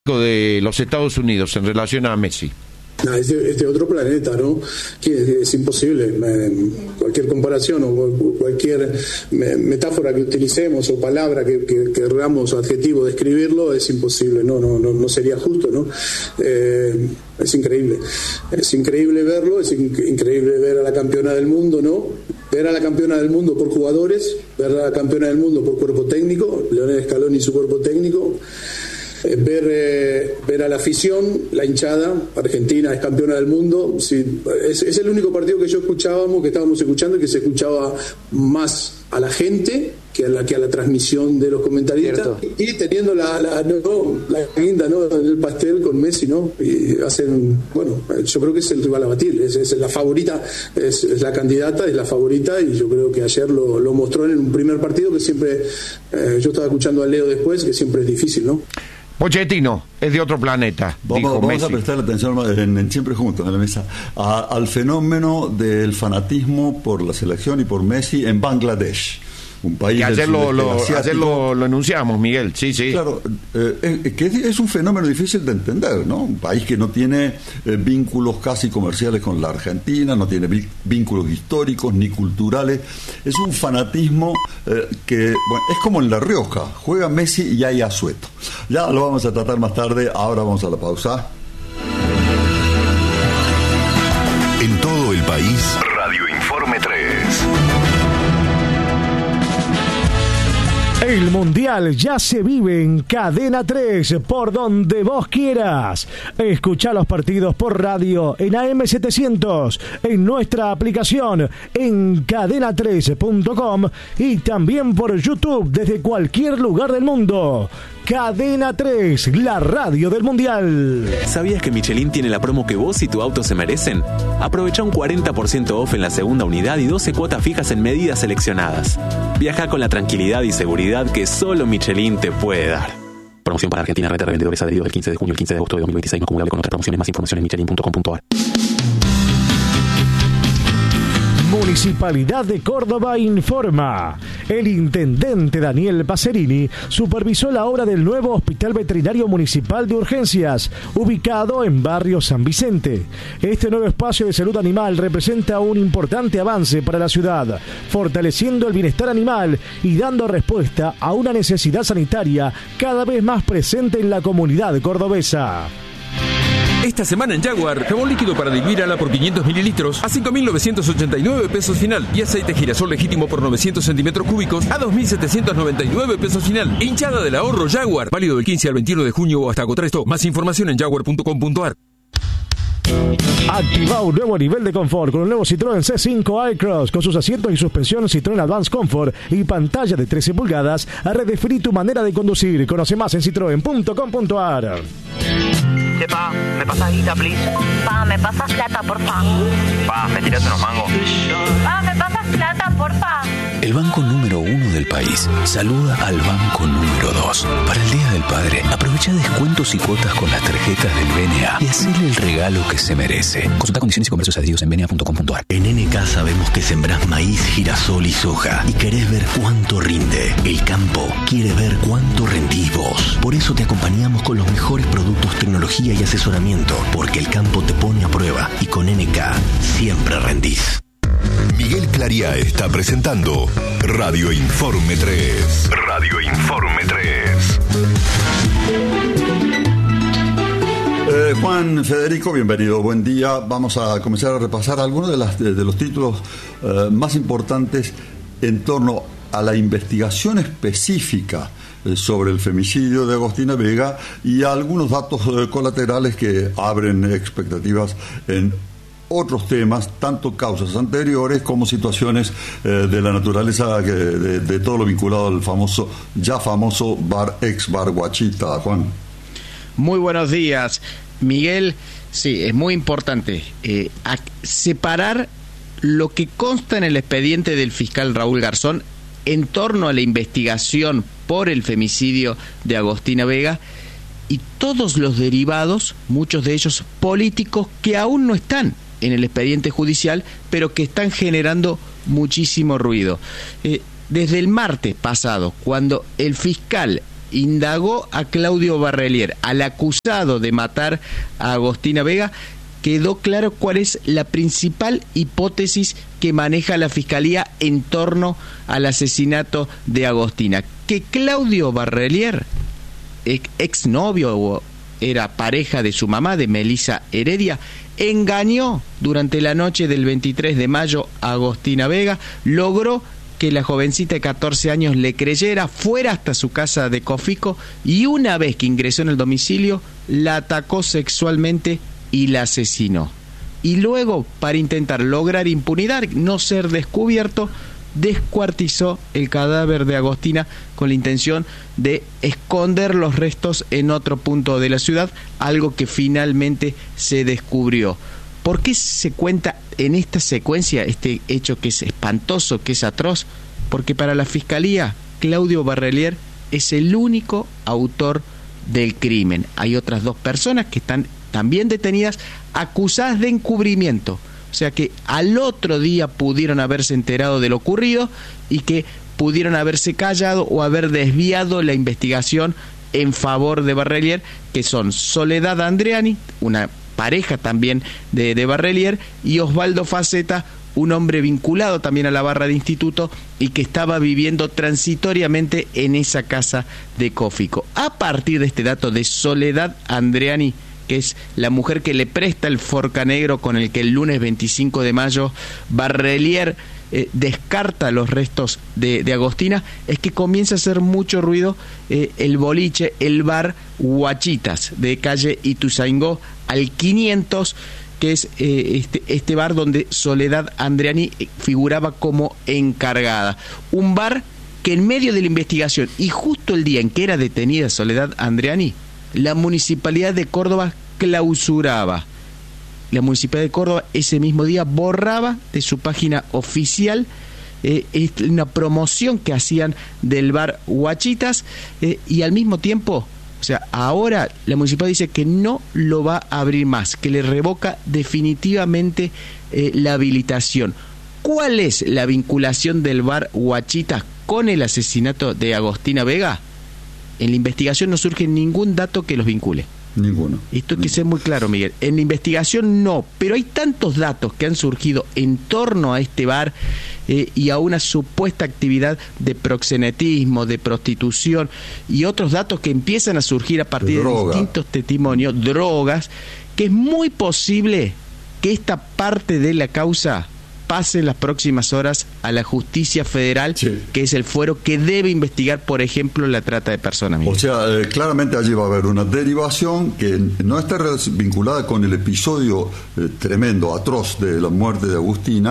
de los Estados Unidos en relación a Messi. No, es de otro planeta, ¿no? Que es imposible. Cualquier comparación o cualquier metáfora que utilicemos o palabra que queramos o adjetivo describirlo es imposible. No sería justo, ¿no? Es increíble verlo, es increíble ver a la campeona del mundo, ¿no? Ver a la campeona del mundo por jugadores, ver a la campeona del mundo por cuerpo técnico, Lionel Scaloni y su cuerpo técnico. Ver a la afición, la hinchada, Argentina es campeona del mundo. Sí, es el único partido que estábamos escuchando y que se escuchaba más a la gente que a la transmisión de los comentaristas. Cierto. Y teniendo la guinda, ¿no?, del pastel con Messi, ¿no? Y yo creo que es el rival a batir, es la favorita, es la candidata, es la favorita, y yo creo que ayer lo mostró en un primer partido que siempre, yo estaba escuchando a Leo después, que siempre es difícil, ¿no? Pochettino es de otro planeta. Vamos a prestar atención en Siempre Juntos, en la mesa, al fenómeno del fanatismo por la selección y por Messi en Bangladesh. Un país que ayer lo enunciamos, Miguel. Sí. Claro, que es un fenómeno difícil de entender, ¿no? Un país que no tiene vínculos casi comerciales con la Argentina, no tiene vínculos históricos ni culturales. Es un fanatismo que, es como en La Rioja, juega Messi y hay asueto. Ya lo vamos a tratar más tarde, ahora vamos a la pausa. En todo el país, Radio Informe 3. El Mundial ya se vive en Cadena 3, por donde vos quieras. Escuchá los partidos por radio en AM700, en nuestra aplicación, en cadena3.com y también por YouTube desde cualquier lugar del mundo. Cadena 3, la radio del Mundial. ¿Sabías que Michelin tiene la promo que vos y tu auto se merecen? Aprovecha un 40% off en la segunda unidad y 12 cuotas fijas en medidas seleccionadas. Viaja con la tranquilidad y seguridad que solo Michelin te puede dar. Promoción para Argentina, red de revendedores adheridos del 15 de junio al 15 de agosto de 2026, no acumulable con otras promociones. Más información en michelin.com.ar. Municipalidad de Córdoba informa. El intendente Daniel Pacerini supervisó la obra del nuevo Hospital Veterinario Municipal de Urgencias, ubicado en barrio San Vicente. Este nuevo espacio de salud animal representa un importante avance para la ciudad, fortaleciendo el bienestar animal y dando respuesta a una necesidad sanitaria cada vez más presente en la comunidad cordobesa. Esta semana en Jaguar, jabón líquido para diluir ala por 500 mililitros a 5.989 pesos final y aceite girasol legítimo por 900 centímetros cúbicos a 2.799 pesos final. Hinchada del ahorro Jaguar, válido del 15 al 21 de junio o hasta agotar esto. Más información en jaguar.com.ar. Activa un nuevo nivel de confort con un nuevo Citroën C5 iCross, con sus asientos y suspensión Citroën Advance Comfort y pantalla de 13 pulgadas a redefinir tu manera de conducir. Conoce más en citroen.com.ar. Pa, ¿me pasas guita, please? Pa, ¿me pasas plata, porfa? Pa, ¿me tiras unos mangos? Pa, ¿me pasas plata, porfa? El banco número 1 del país saluda al banco número 2. Para el Día del Padre, aprovecha descuentos y cuotas con las tarjetas del BNA y hacele el regalo que se merece. Consulta condiciones y comercios adheridos en bna.com.ar. En NK sabemos que sembrás maíz, girasol y soja y querés ver cuánto rinde. El campo quiere ver cuánto rendís vos. Por eso te acompañamos con los mejores productos, tecnología y asesoramiento, porque el campo te pone a prueba y con NK siempre rendís. Miguel Clariá está presentando Radio Informe 3. Radio Informe 3. Juan Federico, bienvenido, buen día. Vamos a comenzar a repasar algunos de los títulos más importantes en torno a la investigación específica sobre el femicidio de Agostina Vega y algunos datos colaterales que abren expectativas en otros temas, tanto causas anteriores como situaciones de la naturaleza de todo lo vinculado al famoso ex bar Guachita. Juan. Muy buenos días, Miguel. Sí, es muy importante separar lo que consta en el expediente del fiscal Raúl Garzón en torno a la investigación por el femicidio de Agostina Vega y todos los derivados, muchos de ellos políticos, que aún no están en el expediente judicial, pero que están generando muchísimo ruido. Desde el martes pasado, cuando el fiscal indagó a Claudio Barrelier, al acusado de matar a Agostina Vega, quedó claro cuál es la principal hipótesis que maneja la Fiscalía en torno al asesinato de Agostina. Que Claudio Barrelier, exnovio o era pareja de su mamá, de Melisa Heredia, engañó durante la noche del 23 de mayo a Agostina Vega, logró que la jovencita de 14 años le creyera, fuera hasta su casa de Cofico y una vez que ingresó en el domicilio, la atacó sexualmente y la asesinó. Y luego, para intentar lograr impunidad, no ser descubierto, descuartizó el cadáver de Agostina con la intención de esconder los restos en otro punto de la ciudad, algo que finalmente se descubrió. ¿Por qué se cuenta en esta secuencia este hecho que es espantoso, que es atroz? Porque para la Fiscalía, Claudio Barrelier es el único autor del crimen. Hay otras 2 personas que están también detenidas, acusadas de encubrimiento. O sea que al otro día pudieron haberse enterado de lo ocurrido y que pudieron haberse callado o haber desviado la investigación en favor de Barrelier, que son Soledad Andreani, una pareja también de Barrelier, y Osvaldo Faceta, un hombre vinculado también a la barra de instituto y que estaba viviendo transitoriamente en esa casa de Cofico. A partir de este dato de Soledad Andreani, que es la mujer que le presta el Forca Negro con el que el lunes 25 de mayo Barrelier descarta los restos de Agostina, es que comienza a hacer mucho ruido el boliche, el bar Huachitas, de calle Ituzaingó al 500, que es este bar donde Soledad Andreani figuraba como encargada. Un bar que en medio de la investigación y justo el día en que era detenida Soledad Andreani, la Municipalidad de Córdoba clausuraba. La Municipalidad de Córdoba ese mismo día borraba de su página oficial una promoción que hacían del bar Huachitas y al mismo tiempo, o sea, ahora la Municipalidad dice que no lo va a abrir más, que le revoca definitivamente la habilitación. ¿Cuál es la vinculación del bar Huachitas con el asesinato de Agostina Vega? En la investigación no surge ningún dato que los vincule. Ninguno. Esto hay que ser muy claro, Miguel. En la investigación no, pero hay tantos datos que han surgido en torno a este bar y a una supuesta actividad de proxenetismo, de prostitución y otros datos que empiezan a surgir a partir de distintos testimonios, drogas, que es muy posible que esta parte de la causa pase en las próximas horas a la Justicia Federal, sí, que es el fuero que debe investigar, por ejemplo, la trata de personas. O sea, claramente allí va a haber una derivación que no está vinculada con el episodio tremendo, atroz de la muerte de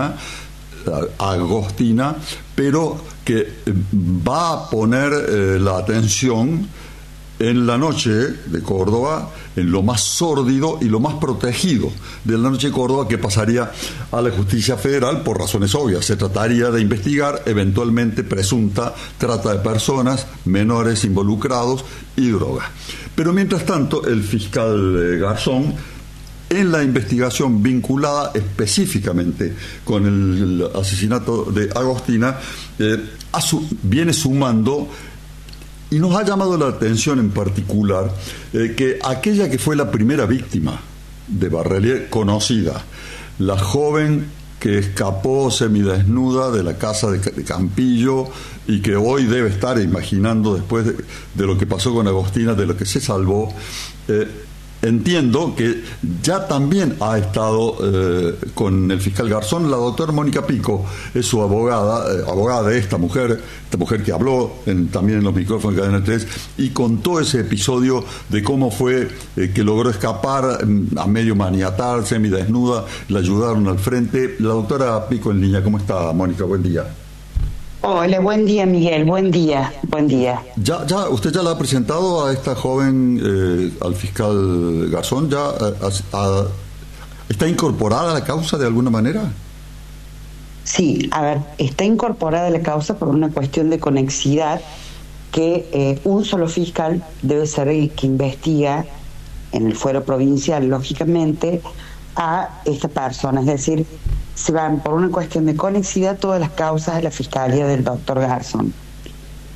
Agostina, pero que va a poner la atención en la noche de Córdoba, en lo más sórdido y lo más protegido de la noche de Córdoba, que pasaría a la Justicia Federal por razones obvias. Se trataría de investigar eventualmente presunta trata de personas, menores involucrados y droga. Pero mientras tanto, el fiscal Garzón, en la investigación vinculada específicamente con el asesinato de Agostina, viene sumando. Y nos ha llamado la atención en particular que aquella que fue la primera víctima de Barrelier conocida, la joven que escapó semidesnuda de la casa de Campillo y que hoy debe estar imaginando después de lo que pasó con Agostina, de lo que se salvó, entiendo que ya también ha estado con el fiscal Garzón la doctora Mónica Pico, es su abogada de esta mujer que habló también en los micrófonos de Cadena 3 y contó ese episodio de cómo fue que logró escapar a medio maniatar, semidesnuda, la ayudaron al frente. La doctora Pico en línea, ¿cómo está, Mónica? Buen día. Hola, buen día, Miguel, buen día. ¿Usted ya la ha presentado a esta joven, al fiscal Garzón? ¿Ya está incorporada a la causa de alguna manera? Sí, a ver, está incorporada a la causa por una cuestión de conexidad que un solo fiscal debe ser el que investiga en el fuero provincial, lógicamente, a esta persona, es decir, se van por una cuestión de conexidad todas las causas de la fiscalía del doctor Garzón.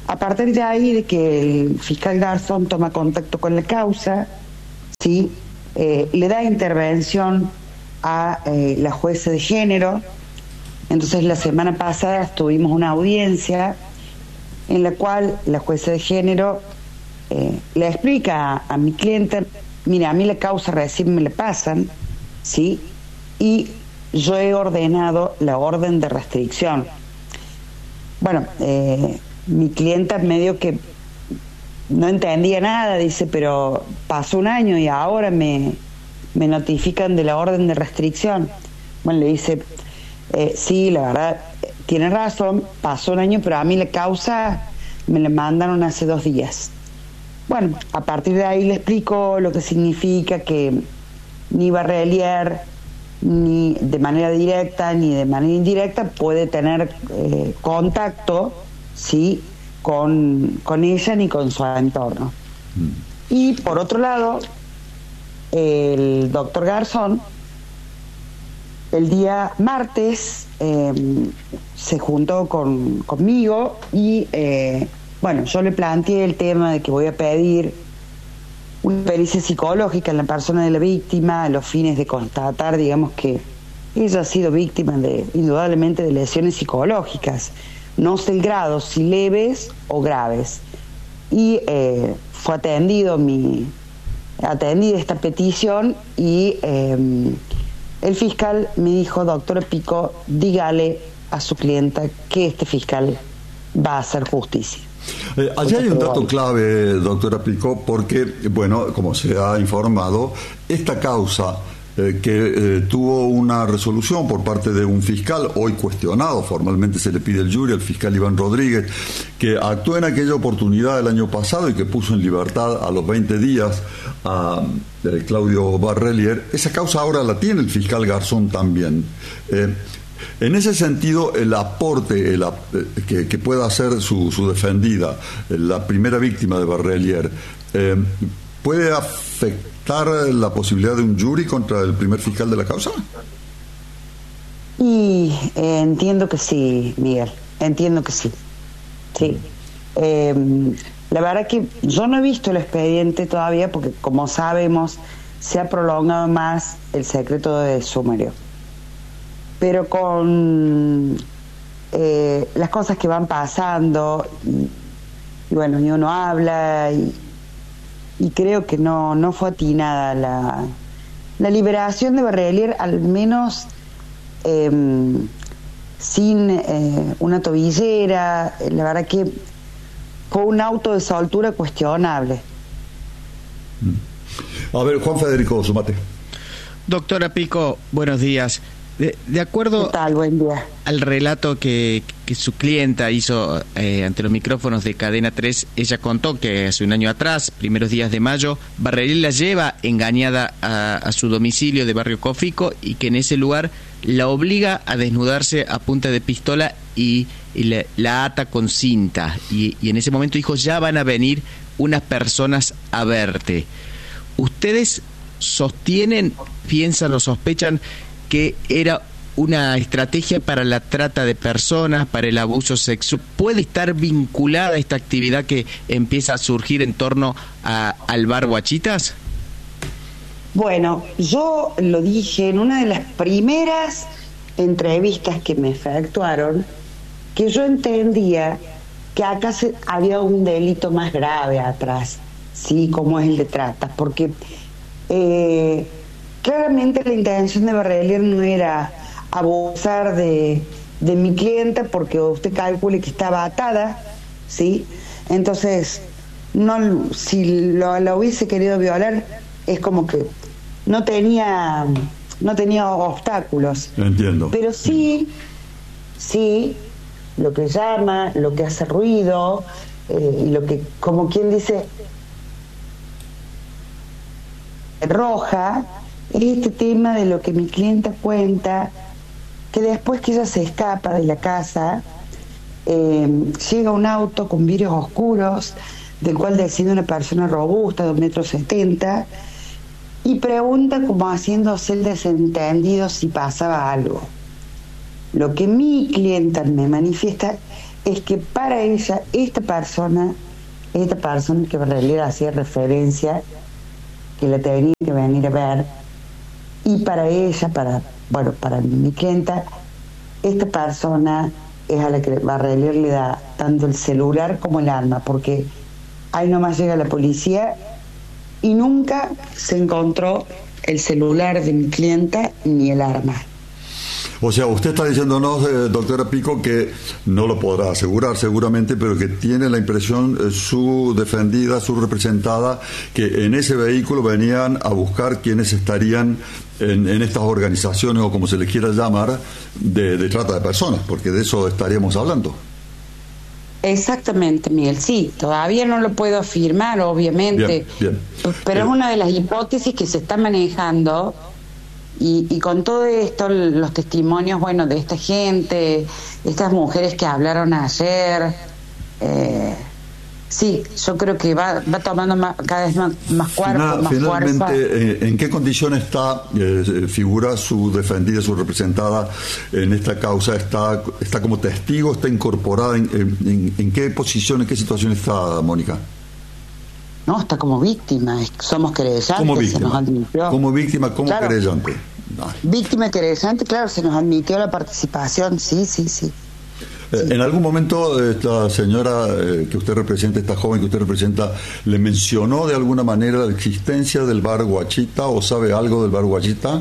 A partir de ahí, de que el fiscal Garzón toma contacto con la causa, ¿sí? Le da intervención a la jueza de género. Entonces la semana pasada tuvimos una audiencia en la cual la jueza de género le explica a mi cliente: mira, a mí la causa recién me la pasan, ¿sí? Y yo he ordenado la orden de restricción. Bueno, mi clienta medio que no entendía nada, dice, pero pasó un año y ahora me notifican de la orden de restricción. Bueno, le dice, sí, la verdad, tiene razón, pasó un año, pero a mí la causa me la mandaron hace 2 días. Bueno, a partir de ahí le explico lo que significa que ni Barrelier, ni de manera directa ni de manera indirecta, puede tener contacto, ¿sí?, con ella ni con su entorno. Y por otro lado, el doctor Garzón, el día martes, se juntó conmigo y bueno, yo le planteé el tema de que voy a pedir una pericia psicológica en la persona de la víctima a los fines de constatar, digamos, que ella ha sido víctima indudablemente de lesiones psicológicas. No sé el grado, si leves o graves. Y fue atendida esta petición y el fiscal me dijo: doctora Pico, dígale a su clienta que este fiscal va a hacer justicia. Allí hay un dato clave, doctora Pico, porque, bueno, como se ha informado, esta causa que tuvo una resolución por parte de un fiscal, hoy cuestionado, formalmente se le pide el jury al fiscal Iván Rodríguez, que actuó en aquella oportunidad el año pasado y que puso en libertad a los 20 días a Claudio Barrelier. Esa causa ahora la tiene el fiscal Garzón también. En ese sentido, el aporte que pueda hacer su defendida, la primera víctima de Barrelier, ¿puede afectar la posibilidad de un jury contra el primer fiscal de la causa? Y entiendo que sí, Miguel, entiendo que sí. Sí. La verdad que yo no he visto el expediente todavía porque, como sabemos, se ha prolongado más el secreto de sumario. Pero con las cosas que van pasando y bueno, y uno habla y creo que no fue atinada la liberación de Barrelier, al menos sin una tobillera. La verdad que fue un auto de soltura cuestionable. A ver, Juan Federico, sumate. Doctora Pico, buenos días. De acuerdo al relato que su clienta hizo ante los micrófonos de Cadena 3, ella contó que hace un año atrás, primeros días de mayo, Barrelier la lleva engañada a su domicilio de Barrio Cofico y que en ese lugar la obliga a desnudarse a punta de pistola y la ata con cinta. Y en ese momento dijo: ya van a venir unas personas a verte. ¿Ustedes sostienen, piensan o sospechan que era una estrategia para la trata de personas, para el abuso sexual? ¿Puede estar vinculada esta actividad que empieza a surgir en torno al bar Guachitas? Bueno, yo lo dije en una de las primeras entrevistas que me efectuaron, que yo entendía que acá había un delito más grave atrás, sí, como es el de trata, porque claramente la intención de Barrelier no era abusar de mi clienta, porque usted calcule que estaba atada, ¿sí? Entonces, no, si la hubiese querido violar, es como que no tenía obstáculos. Entiendo. Pero sí, lo que llama, lo que hace ruido, y lo que, como quien dice, roja, es este tema de lo que mi clienta cuenta, que después que ella se escapa de la casa, llega un auto con vidrios oscuros, del cual desciende una persona robusta de 1,70 m, y pregunta, como haciéndose el desentendido, si pasaba algo. Lo que mi clienta me manifiesta es que para ella esta persona que en realidad hacía referencia, que la tenía que venir a ver, y para ella, para mi clienta, esta persona es a la que Barrelier le da tanto el celular como el arma, porque ahí nomás llega la policía y nunca se encontró el celular de mi clienta ni el arma. O sea, usted está diciéndonos, doctora Pico, que no lo podrá asegurar seguramente, pero que tiene la impresión su defendida, su representada, que en ese vehículo venían a buscar quienes estarían en estas organizaciones, o como se les quiera llamar, de trata de personas, porque de eso estaríamos hablando. Exactamente, Miguel. Sí, todavía no lo puedo afirmar, obviamente, bien. Pero es una de las hipótesis que se está manejando. Y con todo esto, los testimonios, de esta gente, estas mujeres que hablaron ayer, sí, yo creo que va tomando cada vez más cuerpo, más finalmente, fuerza. ¿En qué condición figura su defendida, su representada en esta causa? ¿Está como testigo? ¿Está incorporada? ¿En qué posición, en qué situación está, Mónica? No, está como víctima, somos querellantes. Como víctima, se nos admitió. como víctima, como claro, querellante. Víctima querellante, claro, se nos admitió la participación, sí. En algún momento esta señora que usted representa, esta joven que usted representa, ¿le mencionó de alguna manera la existencia del bar Guachita o sabe algo del bar Guachita?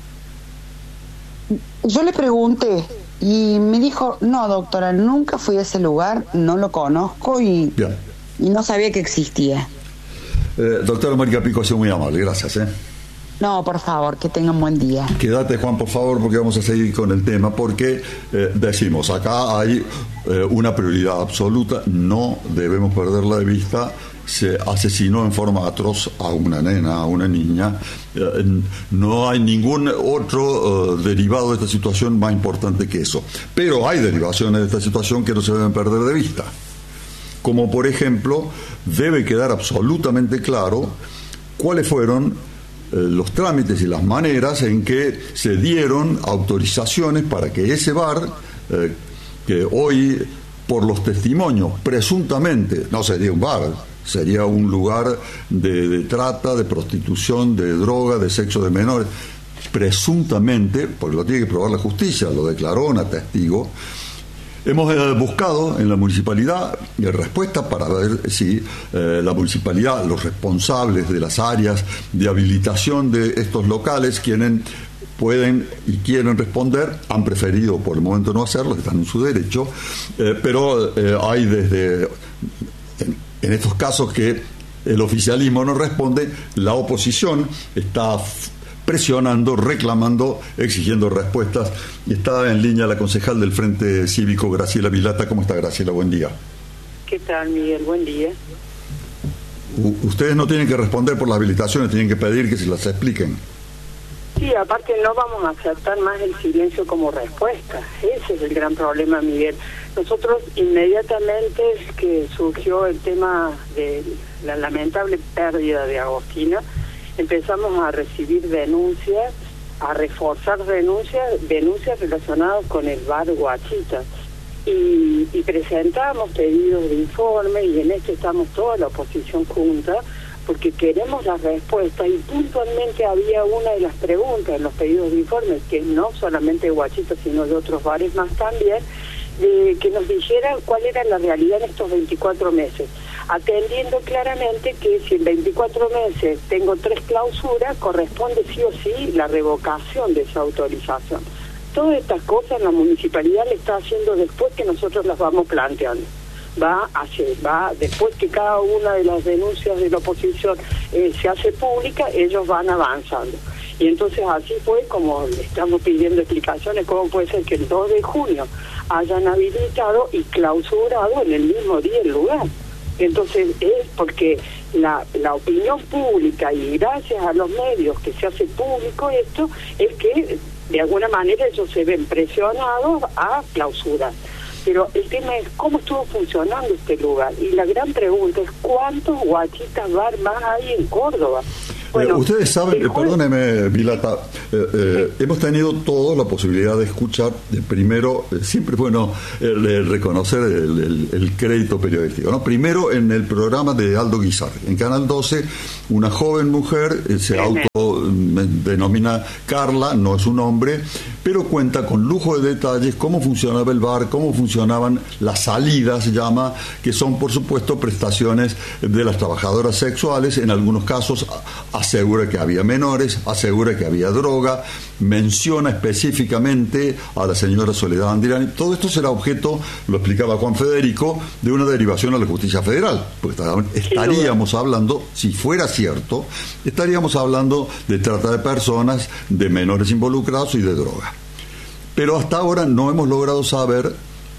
Yo le pregunté y me dijo, no, doctora, nunca fui a ese lugar, no lo conozco y no sabía que existía. Doctora Mónica Pico, ha sido muy amable, gracias. No, por favor, que tengan buen día. Quédate, Juan, por favor, porque vamos a seguir con el tema, porque decimos, acá hay una prioridad absoluta, no debemos perderla de vista. Se asesinó en forma atroz a una nena, a una niña. No hay ningún otro derivado de esta situación más importante que eso. Pero hay derivaciones de esta situación que no se deben perder de vista. Como, por ejemplo, debe quedar absolutamente claro cuáles fueron los trámites y las maneras en que se dieron autorizaciones para que ese bar, que hoy, por los testimonios, presuntamente no sería un bar, sería un lugar de trata, de prostitución, de droga, de sexo de menores, presuntamente, porque lo tiene que probar la justicia, lo declaró una testigo. Hemos buscado en la municipalidad respuestas para ver si la municipalidad, los responsables de las áreas de habilitación de estos locales, quienes pueden y quieren responder, han preferido por el momento no hacerlo, están en su derecho, pero hay en estos casos que el oficialismo no responde, la oposición está presionando, reclamando, exigiendo respuestas. Y está en línea la concejal del Frente Cívico, Graciela Vilata. ¿Cómo está, Graciela? Buen día. ¿Qué tal, Miguel? Buen día. Ustedes no tienen que responder por las habilitaciones, tienen que pedir que se las expliquen. Sí, aparte no vamos a aceptar más el silencio como respuesta. Ese es el gran problema, Miguel. Nosotros inmediatamente que surgió el tema de la lamentable pérdida de Agostina, empezamos a recibir denuncias, a reforzar denuncias relacionadas con el bar Guachita. Y presentamos pedidos de informe, y en esto estamos toda la oposición junta, porque queremos la respuesta, y puntualmente había una de las preguntas en los pedidos de informe, que no solamente Guachita, sino de otros bares más también, que nos dijera cuál era la realidad en estos 24 meses, atendiendo claramente que si en 24 meses tengo 3 clausuras, corresponde sí o sí la revocación de esa autorización. Todas estas cosas la municipalidad le está haciendo después que nosotros las vamos planteando. Va después que cada una de las denuncias de la oposición se hace pública, ellos van avanzando. Y entonces así fue como le estamos pidiendo explicaciones, cómo puede ser que el 2 de junio hayan habilitado y clausurado en el mismo día el lugar. Entonces es porque la opinión pública, y gracias a los medios que se hace público esto, es que de alguna manera ellos se ven presionados a clausurar. Pero el tema es cómo estuvo funcionando este lugar. Y la gran pregunta es cuántos Guachitas bar más hay en Córdoba. Bueno, ustedes saben, perdóneme, Vilata, hemos tenido todos la posibilidad de escuchar, primero, siempre es bueno reconocer el crédito periodístico, ¿no? Primero en el programa de Aldo Guizar, en Canal 12, una joven mujer se autodenomina Carla, no es un hombre, pero cuenta con lujo de detalles cómo funcionaba el bar, cómo funcionaban las salidas, se llama, que son por supuesto prestaciones de las trabajadoras sexuales. En algunos casos asegura que había menores, asegura que había droga, menciona específicamente a la señora Soledad Andirani. Todo esto será objeto, lo explicaba Juan Federico, de una derivación a la justicia federal, porque estaríamos hablando, si fuera cierto, estaríamos hablando de trata de personas, de menores involucrados y de droga. Pero hasta ahora no hemos logrado saber,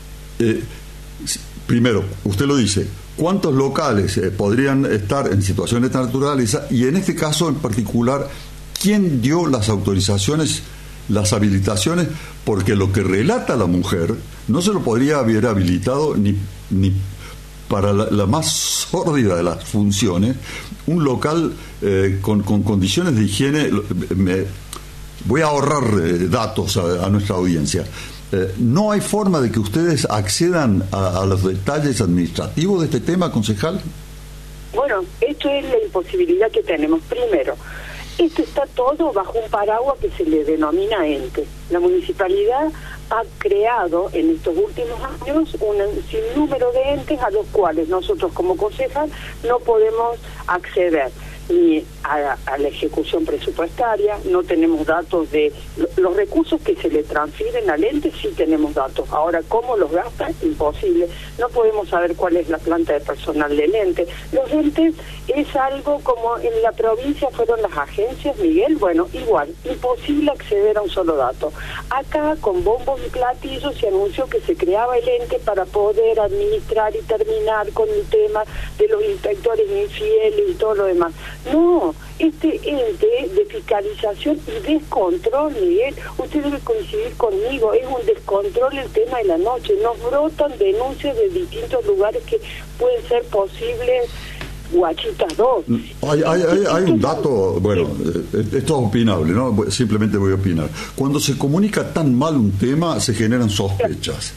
primero, usted lo dice, cuántos locales podrían estar en situaciones de naturaleza, y en este caso en particular, quién dio las autorizaciones, las habilitaciones, porque lo que relata la mujer no se lo podría haber habilitado ni para la más sórdida de las funciones, un local con condiciones de higiene. Voy a ahorrar datos a nuestra audiencia. ¿No hay forma de que ustedes accedan a los detalles administrativos de este tema, concejal? Bueno, esto es la imposibilidad que tenemos. Primero, esto está todo bajo un paraguas que se le denomina ente. La municipalidad ha creado en estos últimos años un sinnúmero de entes a los cuales nosotros como concejal no podemos acceder ni a la ejecución presupuestaria, no tenemos datos de los recursos que se le transfieren al ente, sí tenemos datos. Ahora, ¿cómo los gastan? Imposible. No podemos saber cuál es la planta de personal del ente. Los entes es algo como en la provincia fueron las agencias, Miguel, bueno, igual, imposible acceder a un solo dato. Acá, con bombos y platillos, se anunció que se creaba el ente para poder administrar y terminar con el tema de los inspectores infieles y todo lo demás. No, este ente de fiscalización y descontrol, Miguel, usted debe coincidir conmigo, es un descontrol el tema de la noche. Nos brotan denuncias de distintos lugares que pueden ser posibles Guachitas 2. Hay un dato, bueno, esto es opinable, ¿no? Simplemente voy a opinar. Cuando se comunica tan mal un tema, se generan sospechas.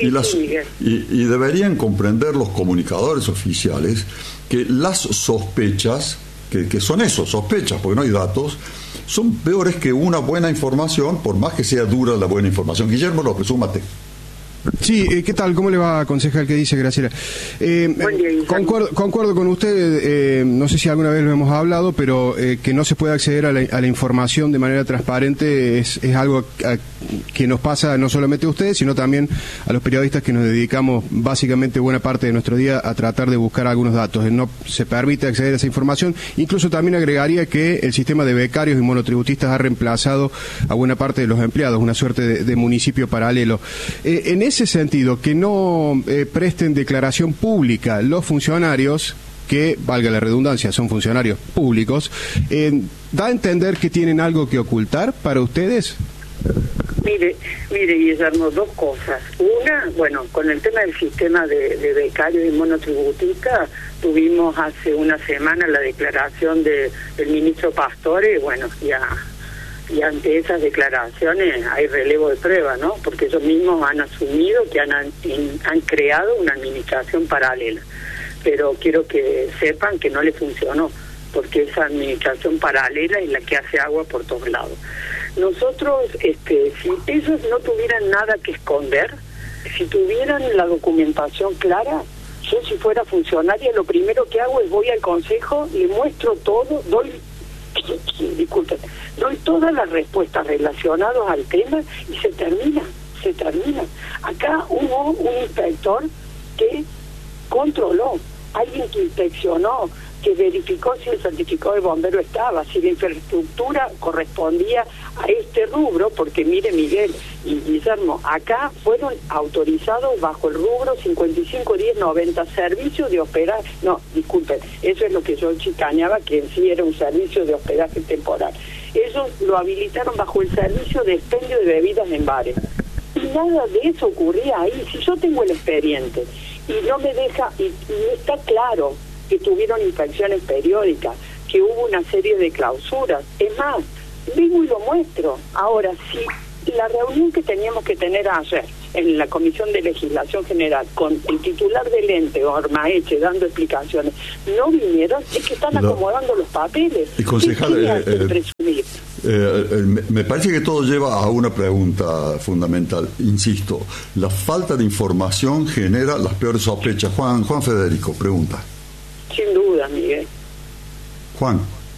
Y deberían comprender los comunicadores oficiales que las sospechas, que son eso, sospechas, porque no hay datos, son peores que una buena información, por más que sea dura la buena información. Guillermo López, súmate. Sí, ¿qué tal? ¿Cómo le va, concejal? ¿Qué dice Graciela? Concuerdo con usted, no sé si alguna vez lo hemos hablado, pero que no se puede acceder a la información de manera transparente es algo que nos pasa no solamente a ustedes, sino también a los periodistas que nos dedicamos básicamente buena parte de nuestro día a tratar de buscar algunos datos. No se permite acceder a esa información. Incluso también agregaría que el sistema de becarios y monotributistas ha reemplazado a buena parte de los empleados, una suerte de municipio paralelo. En ese sentido, que no presten declaración pública los funcionarios, que, valga la redundancia, son funcionarios públicos, ¿da a entender que tienen algo que ocultar para ustedes? Mire, Guillermo, dos cosas. Una, bueno, con el tema del sistema de becarios y monotributistas, tuvimos hace una semana la declaración del ministro Pastore, bueno, y ante esas declaraciones hay relevo de prueba, ¿no? Porque ellos mismos han asumido que han creado una administración paralela. Pero quiero que sepan que no les funcionó, porque esa administración paralela es la que hace agua por todos lados. Nosotros, si ellos no tuvieran nada que esconder, si tuvieran la documentación clara, yo si fuera funcionaria lo primero que hago es voy al consejo, le muestro todo, doy todas las respuestas relacionadas al tema y se termina. Acá hubo un inspector que controló, alguien que inspeccionó, que verificó si el certificado de bombero estaba, si la infraestructura correspondía a este rubro, porque mire Miguel y Guillermo, acá fueron autorizados bajo el rubro 551090, servicio de hospedaje, no, disculpen, eso es lo que yo chicaneaba, que en sí era un servicio de hospedaje temporal. Ellos lo habilitaron bajo el servicio de expendio de bebidas en bares. Y nada de eso ocurría ahí. Si yo tengo el expediente y no me deja, y está claro que tuvieron infracciones periódicas, que hubo una serie de clausuras. Es más, vengo y lo muestro. Ahora, si la reunión que teníamos que tener ayer en la Comisión de Legislación General con el titular del ente, Ormaeche, dando explicaciones, no vinieron, es que están acomodando los papeles. Y concejal, me parece que todo lleva a una pregunta fundamental. Insisto, la falta de información genera las peores sospechas. Juan Federico, pregunta. Sin duda, Miguel. Juan.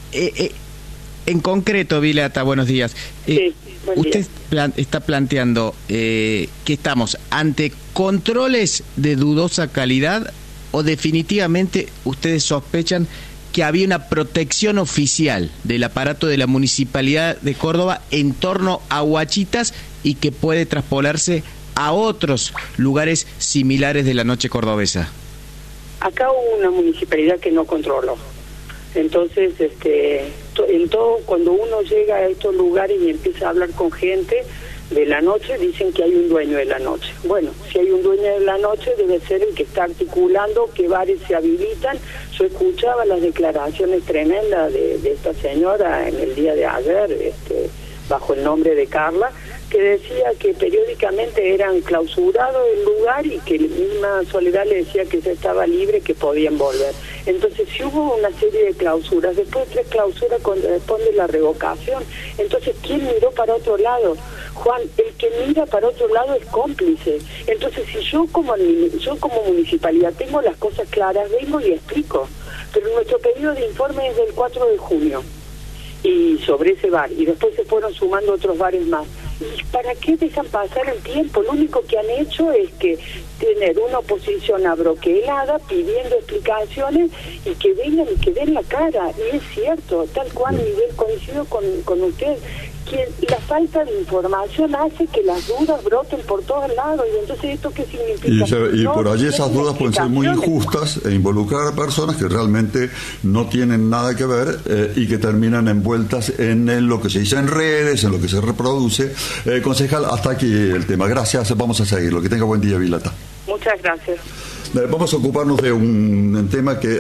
En concreto, Vilata, buenos días. Usted está planteando que estamos ante controles de dudosa calidad o definitivamente ustedes sospechan que había una protección oficial del aparato de la Municipalidad de Córdoba en torno a Huachitas y que puede traspolarse a otros lugares similares de la noche cordobesa. Acá hubo una municipalidad que no controló. Entonces, en todo, cuando uno llega a estos lugares y empieza a hablar con gente de la noche, dicen que hay un dueño de la noche. Bueno, si hay un dueño de la noche, debe ser el que está articulando que bares se habilitan. Yo escuchaba las declaraciones tremendas de esta señora en el día de ayer, bajo el nombre de Carla, que decía que periódicamente eran clausurados el lugar y que la misma Soledad le decía que ya estaba libre, que podían volver. Entonces, si hubo una serie de clausuras, después de 3 clausuras corresponde la revocación. Entonces, ¿quién miró para otro lado? Juan, el que mira para otro lado es cómplice. Entonces, si yo como municipalidad tengo las cosas claras, vengo y explico. Pero nuestro pedido de informe es del 4 de junio. Y sobre ese bar, y después se fueron sumando otros bares más. ¿Y para qué dejan pasar el tiempo? Lo único que han hecho es que tener una oposición abroquelada pidiendo explicaciones y que vengan y que den la cara. Y es cierto, tal cual, Miguel, coincido con usted, que la falta de información hace que las dudas broten por todos lados. Y entonces, ¿esto qué significa? Y por allí esas dudas pueden ser muy injustas e involucrar a personas que realmente no tienen nada que ver y que terminan envueltas en lo que se dice en redes, en lo que se reproduce. Concejal, hasta aquí el tema. Gracias, vamos a seguirlo. Que tenga buen día, Vilata. Muchas gracias. Vamos a ocuparnos de un tema que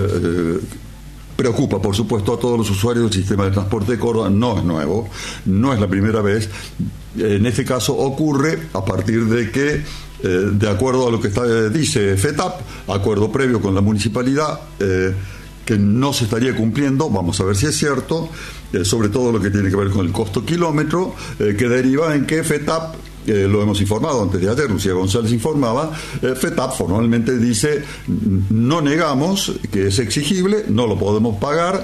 preocupa, por supuesto, a todos los usuarios del sistema de transporte de Córdoba. No es nuevo, no es la primera vez. En este caso ocurre a partir de que, de acuerdo a lo que dice FETAP, acuerdo previo con la municipalidad, que no se estaría cumpliendo, vamos a ver si es cierto, sobre todo lo que tiene que ver con el costo kilómetro, que deriva en que FETAP, lo hemos informado antes de ayer, Lucía González informaba, FETAP formalmente dice, no negamos que es exigible, no lo podemos pagar,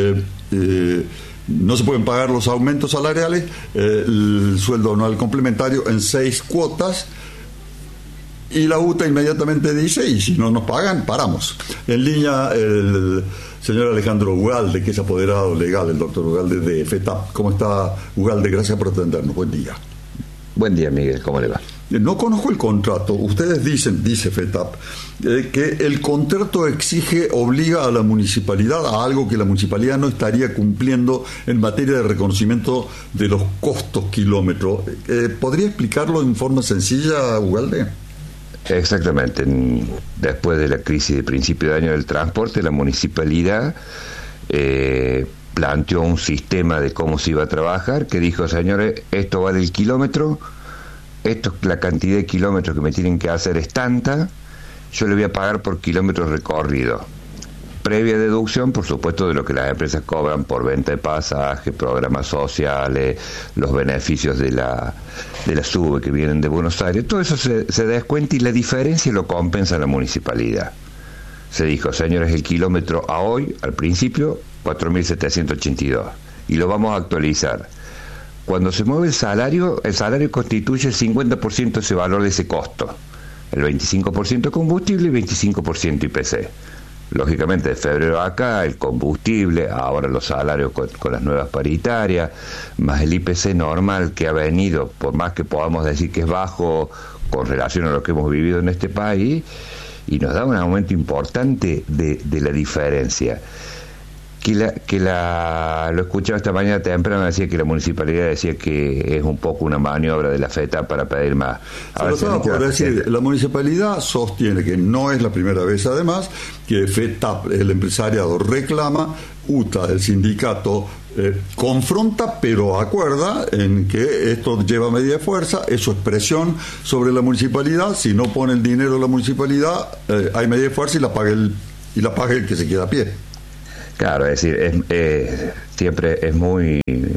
no se pueden pagar los aumentos salariales, el sueldo anual complementario en 6 cuotas, y la UTA inmediatamente dice, y si no nos pagan, paramos. En línea el señor Alejandro Ugalde, que es apoderado legal, el doctor Ugalde de FETAP. ¿Cómo está, Ugalde? Gracias por atendernos. Buen día. Buen día, Miguel. ¿Cómo le va? No conozco el contrato. Ustedes dicen, dice FETAP, que el contrato obliga a la municipalidad a algo que la municipalidad no estaría cumpliendo en materia de reconocimiento de los costos kilómetros. ¿Podría explicarlo en forma sencilla, Ugalde? Exactamente. Después de la crisis de principio de año del transporte, la municipalidad planteó un sistema de cómo se iba a trabajar, que dijo, señores, esto va del kilómetro, la cantidad de kilómetros que me tienen que hacer es tanta, yo le voy a pagar por kilómetros recorridos. Previa deducción, por supuesto, de lo que las empresas cobran por venta de pasajes, programas sociales, los beneficios de la SUBE que vienen de Buenos Aires. Todo eso se descuenta y la diferencia lo compensa la municipalidad. Se dijo, señores, el kilómetro a hoy, al principio, 4.782. Y lo vamos a actualizar. Cuando se mueve el salario constituye el 50% de ese valor de ese costo. El 25% combustible y 25% IPC. Lógicamente, de febrero acá, el combustible, ahora los salarios con las nuevas paritarias, más el IPC normal que ha venido, por más que podamos decir que es bajo con relación a lo que hemos vivido en este país, y nos da un aumento importante de la diferencia. lo escuchaba esta mañana temprano, decía que la municipalidad decía que es un poco una maniobra de la FETA para pedir más. La municipalidad sostiene que no es la primera vez, además, que FETA, el empresariado, reclama, UTA, el sindicato, confronta, pero acuerda en que esto lleva medida de fuerza, eso es presión sobre la municipalidad. Si no pone el dinero la municipalidad, hay medida de fuerza y la paga el que se queda a pie. Claro, es decir, siempre es muy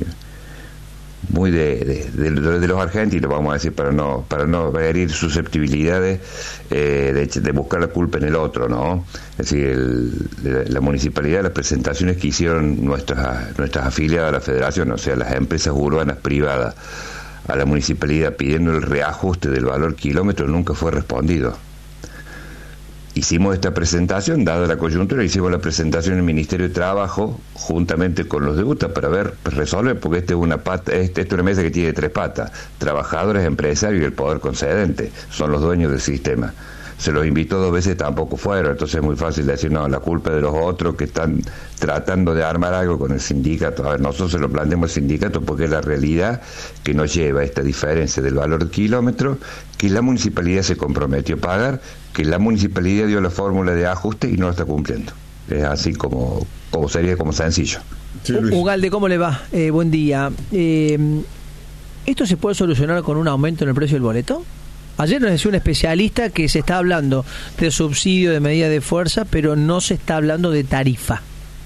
de los argentinos, vamos a decir, para no herir susceptibilidades de buscar la culpa en el otro, ¿no? Es decir, la municipalidad, las presentaciones que hicieron nuestras afiliadas a la federación, o sea, las empresas urbanas privadas a la municipalidad pidiendo el reajuste del valor kilómetro, nunca fue respondido. Hicimos esta presentación, dada la coyuntura, hicimos la presentación en el Ministerio de Trabajo juntamente con los de UTA para resolver, porque esta es una mesa que tiene 3 patas: trabajadores, empresarios y el poder concedente, son los dueños del sistema. Se los invitó 2 veces, tampoco fueron, entonces es muy fácil decir, no, la culpa es de los otros que están tratando de armar algo con el sindicato. A ver, nosotros se lo planteamos al sindicato porque es la realidad que nos lleva a esta diferencia del valor del kilómetro, que la municipalidad se comprometió a pagar, que la municipalidad dio la fórmula de ajuste y no lo está cumpliendo. Es así como sería como sencillo. Sí, Ugalde, ¿cómo le va? Buen día. ¿Esto se puede solucionar con un aumento en el precio del boleto? Ayer nos decía un especialista que se está hablando de subsidio, de medida de fuerza, pero no se está hablando de tarifa.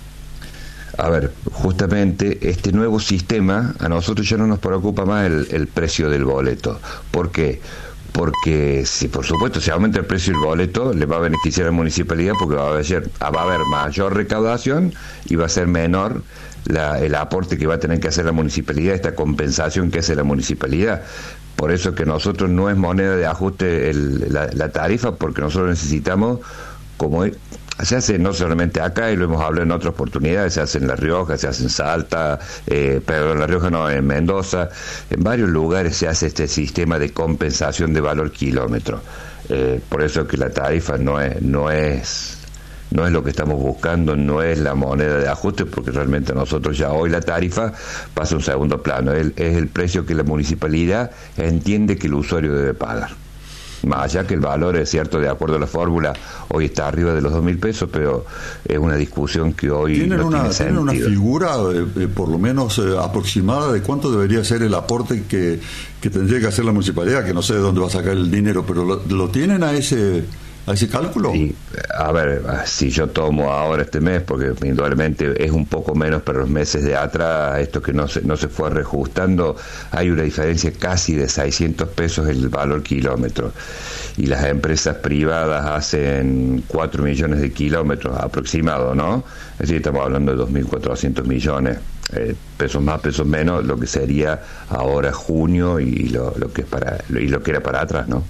A ver, justamente este nuevo sistema, a nosotros ya no nos preocupa más el precio del boleto. ¿Por qué? Porque, si por supuesto se aumenta el precio del boleto, le va a beneficiar a la municipalidad porque va a haber mayor recaudación y va a ser menor el aporte que va a tener que hacer la municipalidad, esta compensación que hace la municipalidad. Por eso que nosotros no es moneda de ajuste la tarifa, porque nosotros necesitamos, como se hace no solamente acá, y lo hemos hablado en otras oportunidades, se hace en La Rioja, se hace en Salta, pero en La Rioja no, en Mendoza, en varios lugares se hace este sistema de compensación de valor kilómetro. Por eso que la tarifa no es lo que estamos buscando, no es la moneda de ajuste, porque realmente nosotros ya hoy la tarifa pasa a un segundo plano, es el precio que la municipalidad entiende que el usuario debe pagar. Más allá que el valor es cierto, de acuerdo a la fórmula, hoy está arriba de los 2.000 pesos, pero es una discusión que hoy ¿Tienen no tiene sentido. ¿Tienen una figura, por lo menos aproximada, de cuánto debería ser el aporte que tendría que hacer la municipalidad? Que no sé de dónde va a sacar el dinero, pero ¿lo tienen a ese cálculo? Sí, a ver, si yo tomo ahora este mes, porque indudablemente es un poco menos, pero los meses de atrás, esto que no se fue reajustando, hay una diferencia casi de 600 pesos el valor kilómetro, y las empresas privadas hacen 4 millones de kilómetros aproximado, ¿no? Es decir, estamos hablando de 2.400 millones. Pesos más, pesos menos, lo que sería ahora junio y lo que era para atrás, ¿no?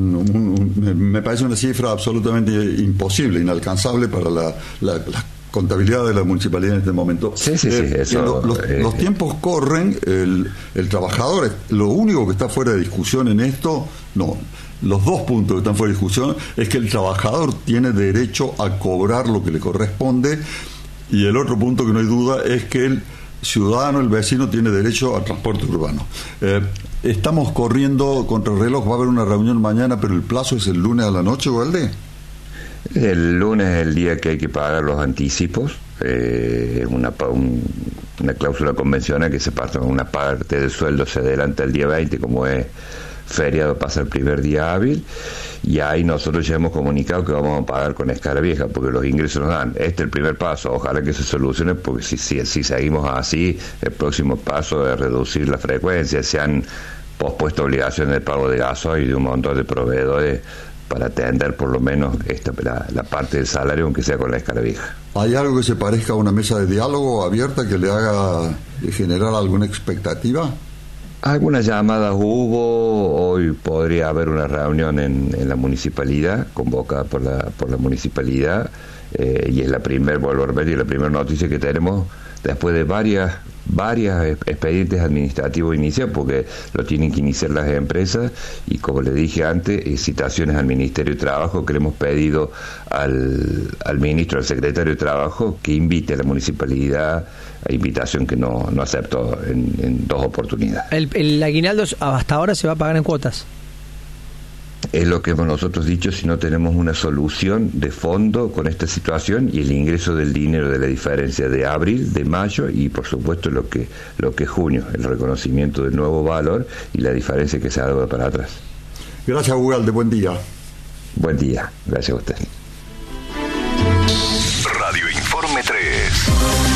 Me parece una cifra absolutamente imposible, inalcanzable para la contabilidad de la municipalidad en este momento. Sí, eso, los tiempos corren, el trabajador, lo único que está fuera de discusión en esto, no. Los 2 puntos que están fuera de discusión es que el trabajador tiene derecho a cobrar lo que le corresponde, y el otro punto que no hay duda es que el ciudadano, el vecino, tiene derecho al transporte urbano. Estamos corriendo contra el reloj, va a haber una reunión mañana, pero el plazo es el lunes a la noche, ¿Ugalde? El lunes es el día que hay que pagar los anticipos, una cláusula convencional que se pasa, una parte del sueldo se adelanta el día 20, como es feriado, pasa el primer día hábil, y ahí nosotros ya hemos comunicado que vamos a pagar con escala vieja, porque los ingresos nos dan. Este es el primer paso, ojalá que se solucione, porque si seguimos así, el próximo paso es reducir la frecuencia. Se han pospuesto obligaciones de pago de gasoil y de un montón de proveedores para atender por lo menos la parte del salario, aunque sea con la escala vieja. ¿Hay algo que se parezca a una mesa de diálogo abierta que le haga generar alguna expectativa? Algunas llamadas hubo, hoy podría haber una reunión en la municipalidad, convocada por la municipalidad, y es la primera noticia que tenemos después de varias varios expedientes administrativos iniciados, porque lo tienen que iniciar las empresas, y como le dije antes, citaciones al Ministerio de Trabajo, que le hemos pedido al ministro, al secretario de Trabajo, que invite a la municipalidad, a invitación que no aceptó en 2 oportunidades. El aguinaldo hasta ahora se va a pagar en cuotas. Es lo que hemos nosotros dicho, si no tenemos una solución de fondo con esta situación y el ingreso del dinero de la diferencia de abril, de mayo y por supuesto lo que es junio, el reconocimiento del nuevo valor y la diferencia que se ha dado para atrás. Gracias, Ugalde, buen día. Buen día, gracias a usted.